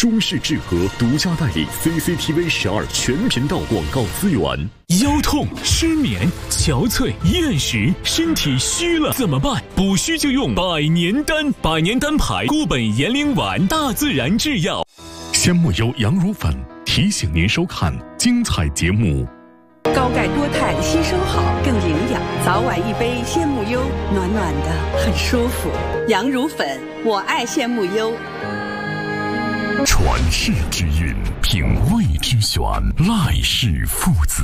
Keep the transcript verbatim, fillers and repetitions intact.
中式治和独家代理 C C T V 十二全频道广告资源。 腰痛、失眠、憔悴、厌食，身体虚了怎么办？补虚就用百年丹，百年丹牌固本延龄丸，大自然制药。 鲜木优羊乳粉提醒您收看精彩节目。 高钙多肽吸收好，更营养。早晚一杯鲜木优，暖暖的，很舒服。羊乳粉，我爱鲜木优。 传世之韵，品味之选，赖氏父子。